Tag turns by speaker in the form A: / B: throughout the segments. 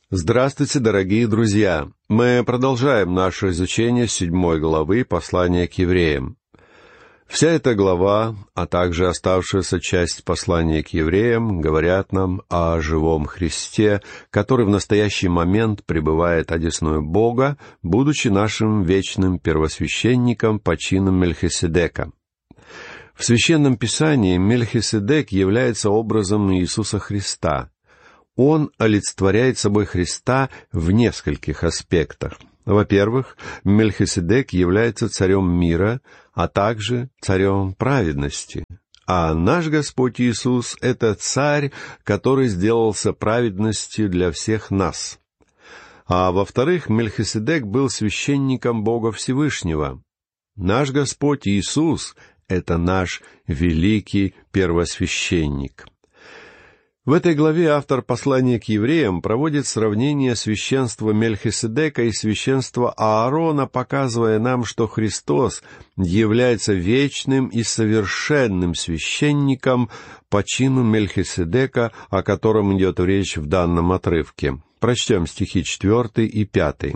A: Здравствуйте, дорогие друзья! Мы продолжаем наше изучение 7 главы послания к евреям. Вся эта глава, а также оставшаяся часть послания к евреям, говорят нам о живом Христе, который в настоящий момент пребывает одесную Бога, будучи нашим вечным первосвященником по чину Мельхиседека. В Священном Писании Мельхиседек является образом Иисуса Христа. Он олицетворяет собой Христа в нескольких аспектах. Во-первых, Мельхиседек является царем мира, а также царем праведности. А наш Господь Иисус — это царь, который сделался праведностью для всех нас. А во-вторых, Мельхиседек был священником Бога Всевышнего. Наш Господь Иисус — это наш великий первосвященник. В этой главе автор послания к евреям проводит сравнение священства Мельхиседека и священства Аарона, показывая нам, что Христос является вечным и совершенным священником по чину Мельхиседека, о котором идет речь в данном отрывке. Прочтем стихи 4 и 5.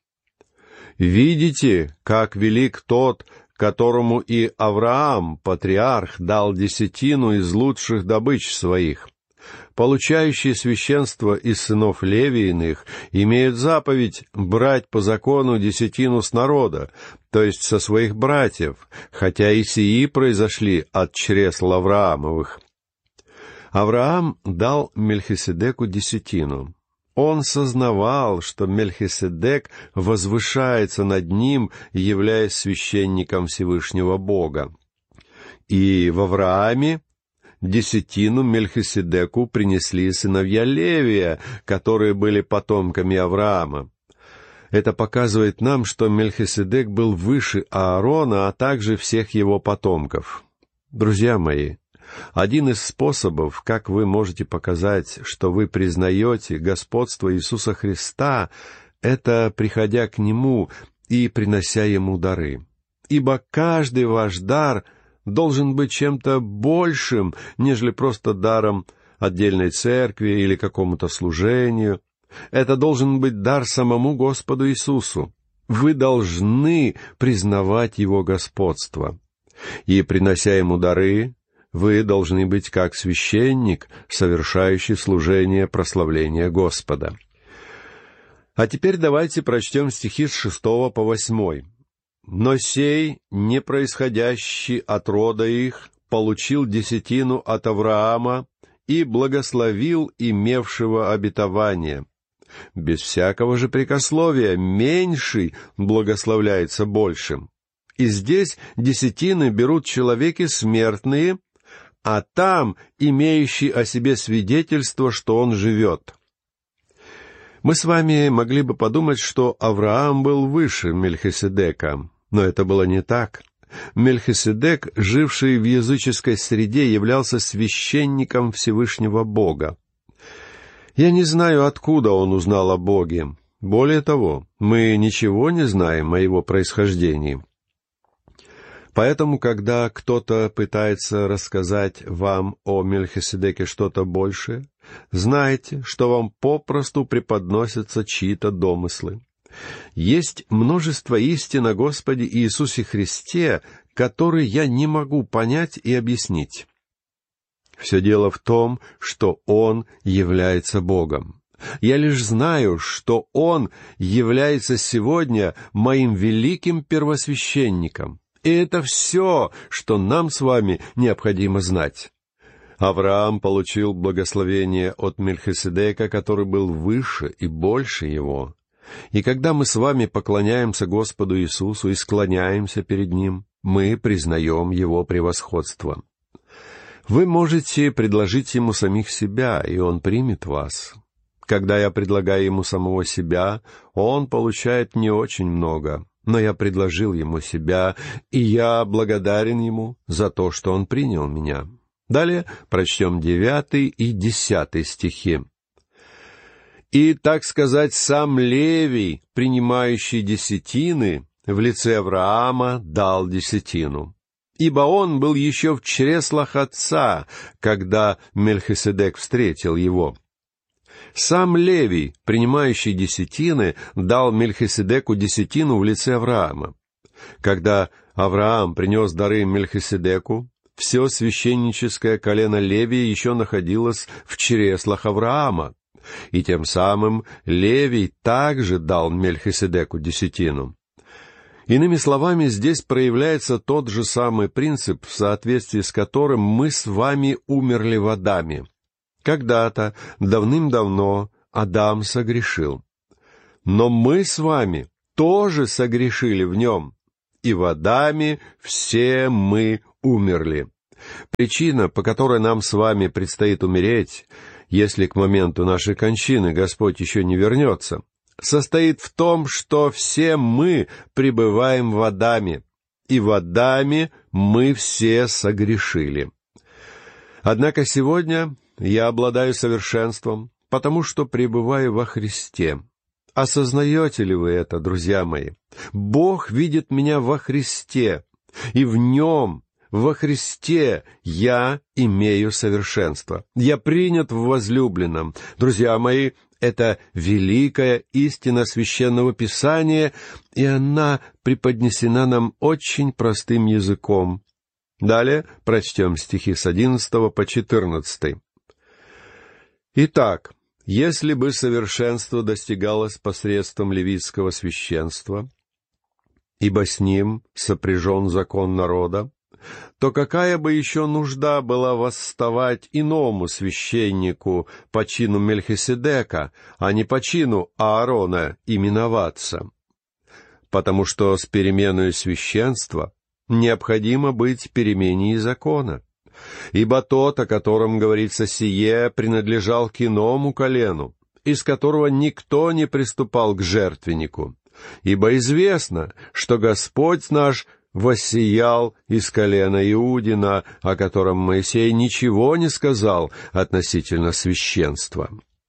A: «Видите, как велик тот, которому и Авраам, патриарх, дал десятину из лучших добыч своих. Получающие священство из сынов Левииных имеют заповедь брать по закону десятину с народа, то есть со своих братьев, хотя и сии произошли от чресл Авраамовых. Авраам дал Мельхиседеку десятину. Он сознавал, что Мельхиседек возвышается над ним, являясь священником Всевышнего Бога. И в Аврааме десятину Мельхиседеку принесли сыновья Левия, которые были потомками Авраама. Это показывает нам, что Мельхиседек был выше Аарона, а также всех его потомков. Друзья мои, один из способов, как вы можете показать, что вы признаете господство Иисуса Христа, это приходя к Нему и принося Ему дары. Ибо каждый ваш дар должен быть чем-то большим, нежели просто даром отдельной церкви или какому-то служению. Это должен быть дар самому Господу Иисусу. Вы должны признавать Его господство. И, принося Ему дары, вы должны быть как священник, совершающий служение прославления Господа. А теперь давайте прочтем стихи с 6 по 8. «Но сей, не происходящий от рода их, получил десятину от Авраама и благословил имевшего обетование. Без всякого же прекословия меньший благословляется большим. И здесь десятины берут человеки смертные, а там имеющий о себе свидетельство, что он живет». Мы с вами могли бы подумать, что Авраам был выше Мельхиседека. Но это было не так. Мельхиседек, живший в языческой среде, являлся священником Всевышнего Бога. Я не знаю, откуда он узнал о Боге. Более того, мы ничего не знаем о его происхождении. Поэтому, когда кто-то пытается рассказать вам о Мельхиседеке что-то большее, знайте, что вам попросту преподносятся чьи-то домыслы. Есть множество истин о Господе Иисусе Христе, которые я не могу понять и объяснить. Все дело в том, что Он является Богом. Я лишь знаю, что Он является сегодня моим великим первосвященником. И это все, что нам с вами необходимо знать. Авраам получил благословение от Мельхиседека, который был выше и больше его. И когда мы с вами поклоняемся Господу Иисусу и склоняемся перед Ним, мы признаем Его превосходство. Вы можете предложить Ему самих себя, и Он примет вас. Когда я предлагаю Ему самого себя, Он получает не очень много, но я предложил Ему себя, и я благодарен Ему за то, что Он принял меня. Далее прочтем 9 и 10 стихи. «И, так сказать, сам Левий, принимающий десятины, в лице Авраама дал десятину. Ибо он был еще в чреслах отца, когда Мельхиседек встретил его. Сам Левий, принимающий десятины, дал Мельхиседеку десятину в лице Авраама. Когда Авраам принес дары Мельхиседеку, все священническое колено Левия еще находилось в чреслах Авраама, и тем самым Левий также дал Мельхиседеку десятину. Иными словами, здесь проявляется тот же самый принцип, в соответствии с которым мы с вами умерли в Адаме. Когда-то, давным-давно, Адам согрешил. Но мы с вами тоже согрешили в нем, и в Адаме все мы умерли. Причина, по которой нам с вами предстоит умереть, если к моменту нашей кончины Господь еще не вернется, состоит в том, что все мы пребываем в Адаме, и в Адаме мы все согрешили. Однако сегодня я обладаю совершенством, потому что пребываю во Христе. Осознаете ли вы это, друзья мои? Бог видит меня во Христе, и в Нем, во Христе, я имею совершенство. Я принят в возлюбленном. Друзья мои, это великая истина Священного Писания, и она преподнесена нам очень простым языком. Далее прочтем стихи с 11 по 14. «Итак, если бы совершенство достигалось посредством левитского священства, ибо с ним сопряжен закон народа, то какая бы еще нужда была восставать иному священнику по чину Мельхиседека, а не по чину Аарона именоваться? Потому что с переменою священства необходимо быть перемене и закона. Ибо тот, о котором говорится сие, принадлежал к иному колену, из которого никто не приступал к жертвеннику. Ибо известно, что Господь наш воссиял из колена Иудина, о котором Моисей ничего не сказал относительно священства».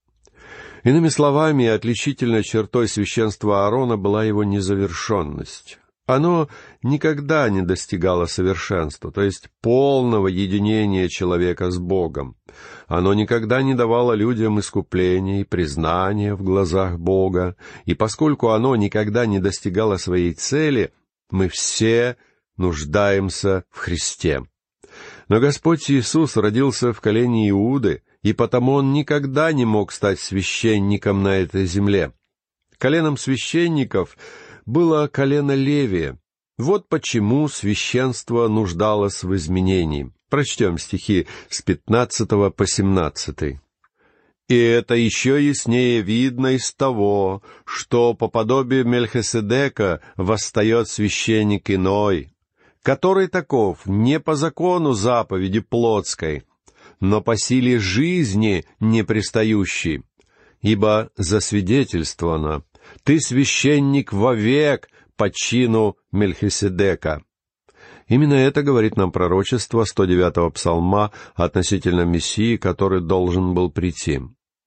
A: Иными словами, отличительной чертой священства Аарона была его незавершенность. Оно никогда не достигало совершенства, то есть полного единения человека с Богом. Оно никогда не давало людям искупления и признания в глазах Бога, и поскольку оно никогда не достигало своей цели, мы все нуждаемся в Христе. Но Господь Иисус родился в колене Иуды, и потому Он никогда не мог стать священником на этой земле. Коленом священников было колено Левия. Вот почему священство нуждалось в изменении. Прочтем стихи с 15 по 17. «И это еще яснее видно из того, что по подобию Мельхиседека восстает священник иной, который таков не по закону заповеди плотской, но по силе жизни непристающей. Ибо засвидетельствовано: ты священник вовек по чину Мельхиседека». Именно это говорит нам пророчество 109-го псалма относительно Мессии, который должен был прийти.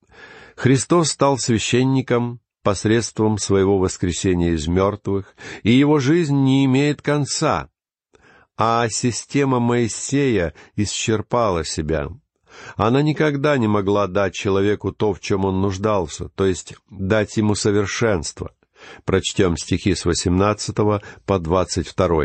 A: Христос стал священником посредством своего воскресения из мертвых, и его жизнь не имеет конца, а система Моисея исчерпала себя. Она никогда не могла дать человеку то, в чем он нуждался, то есть дать ему совершенство. Прочтем стихи с 18 по 22.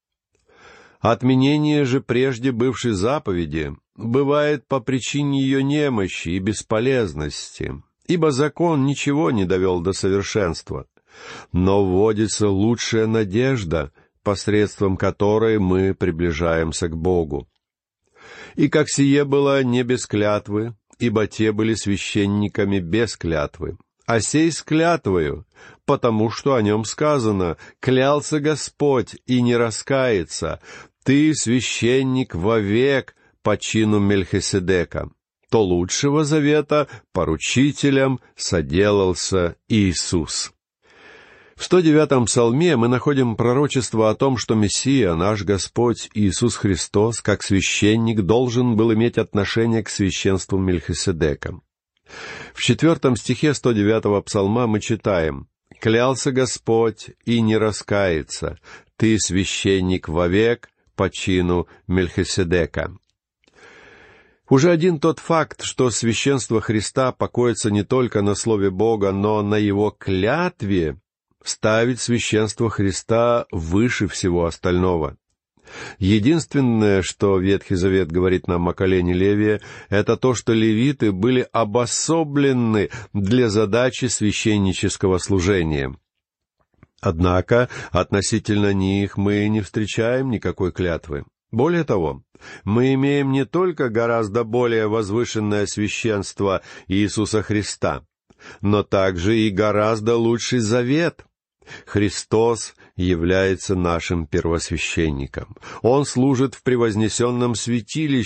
A: «Отменение же прежде бывшей заповеди бывает по причине ее немощи и бесполезности, ибо закон ничего не довел до совершенства. Но вводится лучшая надежда, посредством которой мы приближаемся к Богу. И как сие было не без клятвы, ибо те были священниками без клятвы, а сей с клятвою, потому что о нем сказано: «Клялся Господь и не раскается, ты священник вовек по чину Мельхиседека». То лучшего завета поручителем соделался Иисус. В 109-м псалме мы находим пророчество о том, что Мессия, наш Господь Иисус Христос, как священник, должен был иметь отношение к священству Мельхиседека. В 4 стихе 109-го псалма мы читаем: «Клялся Господь и не раскается, ты священник вовек по чину Мельхиседека». Уже один тот факт, что священство Христа покоится не только на Слове Бога, но на Его клятве, ставит священство Христа выше всего остального. Единственное, что Ветхий Завет говорит нам о колене Левия, это то, что левиты были обособлены для задачи священнического служения. Однако относительно них мы не встречаем никакой клятвы. Более того, мы имеем не только гораздо более возвышенное священство Иисуса Христа, но также и гораздо лучший завет. Христос является нашим первосвященником. Он служит в превознесенном святилище,